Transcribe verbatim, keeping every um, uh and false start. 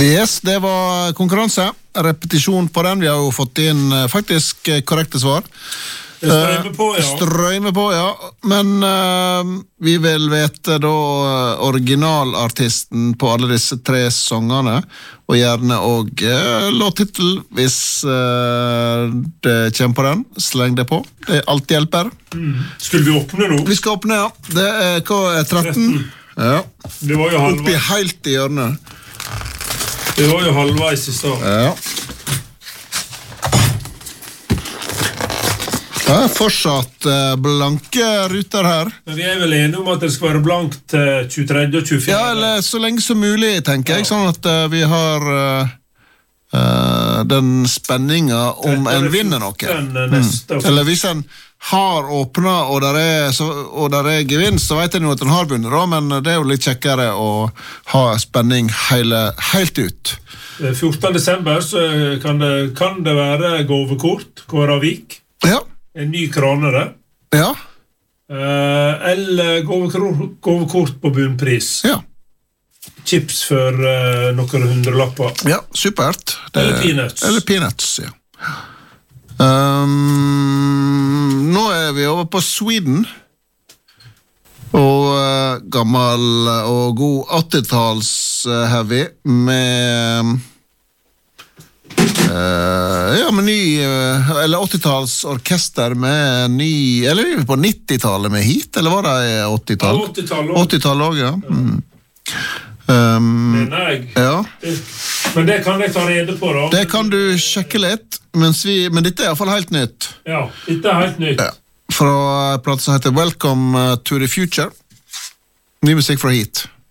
Yes, det var konkurranse. Repetisjon på den. Vi har jo fått inn eh, faktisk eh, korrekte svar. Det strømmer på, ja. Strømmer på, ja. Men eh, vi vil vite da eh, originalartisten på alle disse tre sangene, og gjerne og eh, låttitel hvis eh, det kommer på den. Sleng det på. Det alt hjelper. Mm. Skulle vi åpne nå? Vi skal åpne, ja. Det er, hva er tretten? Ja. Det var jo halvveis. Oppi helt i hjørnet. Det var jo halvveis i stad. Ja. Det er fortsatt uh, blanke ruter her. Men vi er vel enige om at det skal være blankt til tjuetredje og tjuefire? Ja, eller så lenge som mulig, tenker jeg, sånn at uh, vi har uh, uh, den spenninga om en vinner noe. Mm. Eller hvis en har åpnet, og der er, så, og der er gevinst, så vet en jo at en har vunnet, da, men det er jo litt kjekkere å ha spenning hele, helt ut. fjortende desember så kan det, kan det være gåvekort, Kåravik. Ja. En ny kranere. Ja. Uh, eller gåvekort, gåvekort på bunnpris. Ja. Chips for uh, noen hundrelapper. Ja, supert. Det, eller peanuts. Eller peanuts, ja. Um, nå er vi over på Sweden. Og uh, gammel og god åttitals uh, heavy med uh, ja, med ny uh, eller åttitals orkester med ny, eller er vi på nittitallet med hit, eller var det åttitall? Ja, åttitall åttitall også, ja. Mm. Um, Mener jeg. Ja. Det, men det kan jeg ta rede på, da. Det kan du sjekke litt, mens vi, men dette er i hvert fall helt nytt. Ja, dette er helt nytt. Ja. Fra platen som heter Welcome to the Future. Ny musikk fra hit.